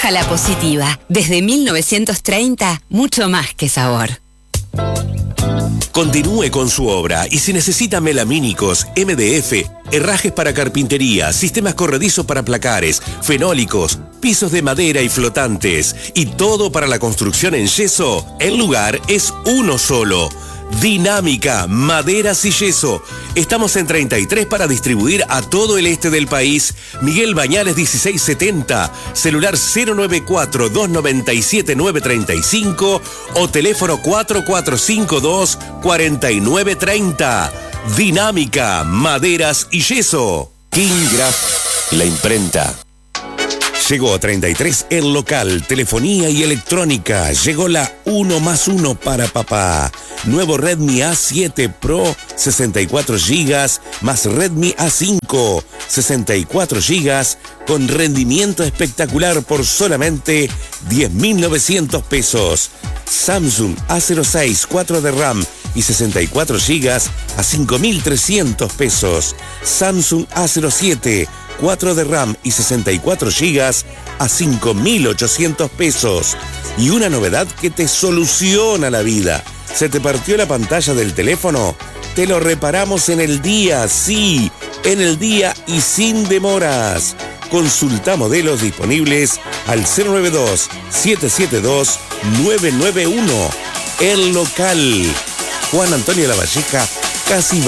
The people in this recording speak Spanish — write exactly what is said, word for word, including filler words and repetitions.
Caja La Positiva. Desde mil novecientos treinta, mucho más que sabor. Continúe con su obra y si necesita melamínicos, M D F, herrajes para carpintería, sistemas corredizos para placares, fenólicos, pisos de madera y flotantes y todo para la construcción en yeso, el lugar es uno solo. Dinámica, Maderas y Yeso. Estamos en treinta y tres para distribuir a todo el este del país. Miguel Bañales dieciséis setenta, celular cero nueve cuatro, dos nueve siete, nueve tres cinco o teléfono cuatro cuatro cinco dos, cuatro nueve tres cero. Dinámica, Maderas y Yeso. King Graph, la imprenta. Llegó a treinta y tres el local, telefonía y electrónica. Llegó la uno más uno para papá. Nuevo Redmi A siete Pro, sesenta y cuatro gigas, más Redmi A cinco, sesenta y cuatro gigas, con rendimiento espectacular por solamente diez mil novecientos pesos. Samsung A cero seis, cuatro de RAM y sesenta y cuatro gigas a cinco mil trescientos pesos. Samsung A cero siete, cuatro de RAM y sesenta y cuatro gigas a cinco mil ochocientos pesos. Y una novedad que te soluciona la vida. ¿Se te partió la pantalla del teléfono? Te lo reparamos en el día, sí, en el día y sin demoras. Consulta modelos disponibles al cero nueve dos, siete siete dos, nueve nueve uno. El local. Juan Antonio Lavalleja, casi